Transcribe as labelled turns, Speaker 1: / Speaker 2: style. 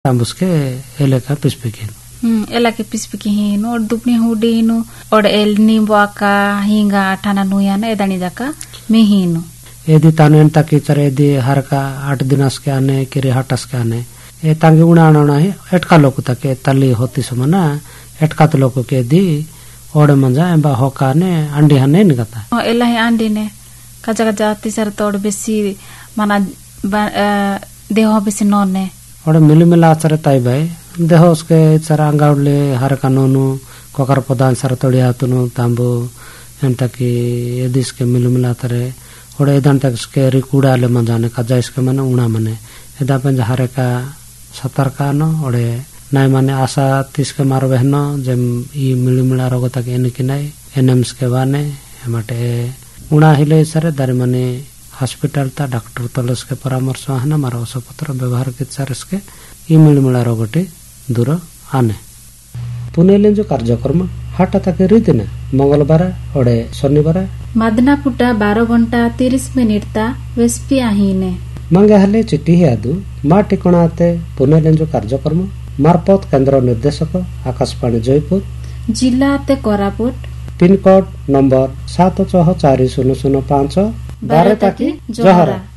Speaker 1: तांबुसके एलेका पिस्पिकिन
Speaker 2: elake pispiki hinu or dupni hudinu or el nimboaka hinga athana nuyana edani daka mehinu
Speaker 1: एदी तानेन ताकि चरे एदी हरका 8 दिनस के आने किरे हटस के आने ए तांगे उणाणो नाही एटका लोक तके तल्ली होती समना एटका तो लोक के दी ओडे मंजा एबा होकाने अंडी हने निगता
Speaker 2: एलाही अंडी ने काजा काजा तिसर तोड बेसी माना देह बेसी नने
Speaker 1: ओडे मिली मिला चरे ताई भाई देह उसके चरा अंगाउले हरका नोनु कोकर पदान सर तोडिया तुनु तांबो एंता की एदिस के मिली मिला तरे ओडे एदान तक उसके रिकुड़ा ले मंजाने काजा इसके माने उणा माने एदा पंज हरका सतर्का न ओडे नाय माने आशा तिसके मारो बहनो जेम ई मिली मिला रोग तक एनकी नाय एनएम्स के वाने एमाटे उणा हिले सरे दारे माने हॉस्पिटल ता डॉक्टर तलस के परामर्श हना मारो औषधपत्र व्यवहार के सरस के ई मिली मिला रोगटी दूर आने पुनेले जो कार्यक्रम हाट तक रीति न मंगलबार ओडे शनिवार
Speaker 2: मदना पुटा 12 घंटा 30 मिनिट ता वेस्पी आहीने
Speaker 1: मंगे हले चिट्ठी यादु मा टिकणाते पुनेले जो कार्यक्रम मारपत केंद्र निर्देशक आकाशवाणी जयपुर
Speaker 2: जिला ते कोरापुट
Speaker 1: पिन कोड नंबर 764005 12 ताकि जोहरा।